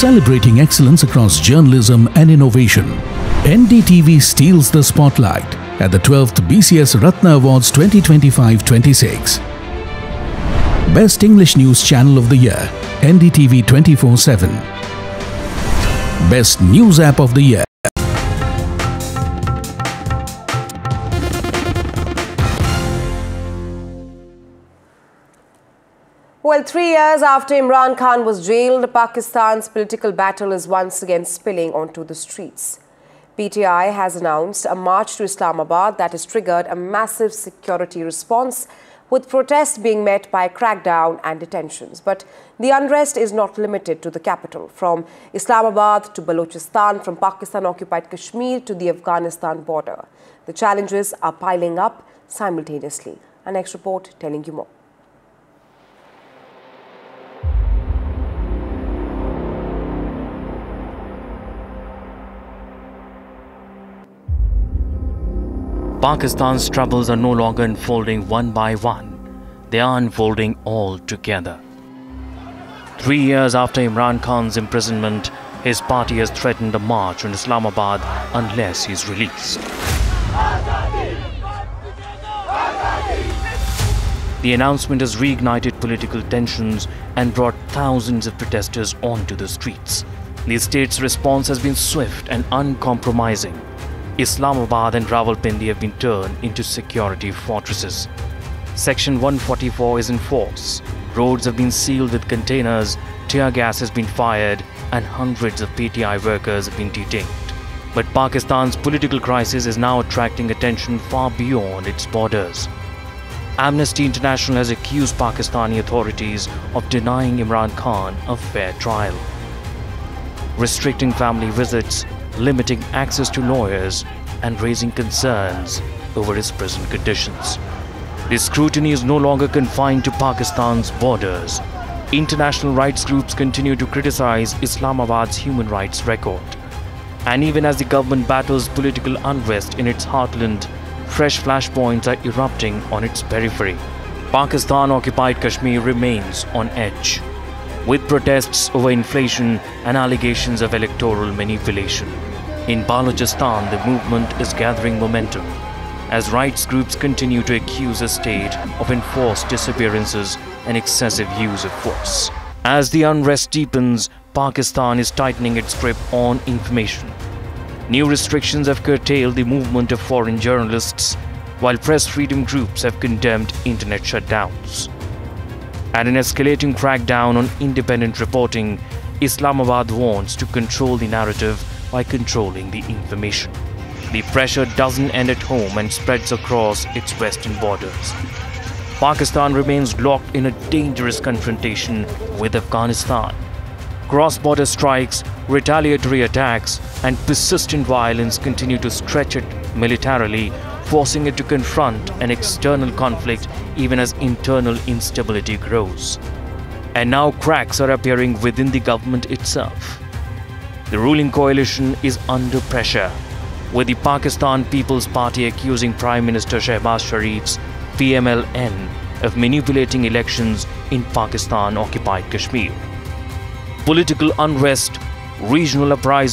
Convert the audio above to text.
Celebrating excellence across journalism and innovation, NDTV steals the spotlight at the 12th BCS Ratna Awards 2025-26. Best English News Channel of the Year, NDTV 24/7. Best News App of the Year. Well, 3 years after Imran Khan was jailed, Pakistan's political battle is once again spilling onto the streets. PTI has announced a march to Islamabad that has triggered a massive security response, with protests being met by crackdown and detentions. But the unrest is not limited to the capital. From Islamabad to Balochistan, from Pakistan-occupied Kashmir to the Afghanistan border, the challenges are piling up simultaneously. Our next report telling you more. Pakistan's troubles are no longer unfolding one by one. They are unfolding all together. 3 years after Imran Khan's imprisonment, his party has threatened a march on Islamabad unless he is released. The announcement has reignited political tensions and brought thousands of protesters onto the streets. The state's response has been swift and uncompromising. Islamabad and Rawalpindi have been turned into security fortresses. Section 144 is in force. Roads have been sealed with containers, tear gas has been fired, and hundreds of PTI workers have been detained. But Pakistan's political crisis is now attracting attention far beyond its borders. Amnesty International has accused Pakistani authorities of denying Imran Khan a fair trial, restricting family visits, limiting access to lawyers, and raising concerns over his prison conditions. The scrutiny is no longer confined to Pakistan's borders. International rights groups continue to criticize Islamabad's human rights record. And even as the government battles political unrest in its heartland, fresh flashpoints are erupting on its periphery. Pakistan-occupied Kashmir remains on edge, with protests over inflation and allegations of electoral manipulation. In Balochistan, the movement is gathering momentum as rights groups continue to accuse the state of enforced disappearances and excessive use of force. As the unrest deepens, Pakistan is tightening its grip on information. New restrictions have curtailed the movement of foreign journalists, while press freedom groups have condemned internet shutdowns. And an escalating crackdown on independent reporting, Islamabad wants to control the narrative by controlling the information. The pressure doesn't end at home and spreads across its western borders. Pakistan remains locked in a dangerous confrontation with Afghanistan. Cross-border strikes, retaliatory attacks, and persistent violence continue to stretch it militarily, forcing it to confront an external conflict even as internal instability grows. And now cracks are appearing within the government itself. The ruling coalition is under pressure, with the Pakistan People's Party accusing Prime Minister Shehbaz Sharif's PMLN of manipulating elections in Pakistan-occupied Kashmir. Political unrest, regional uprising,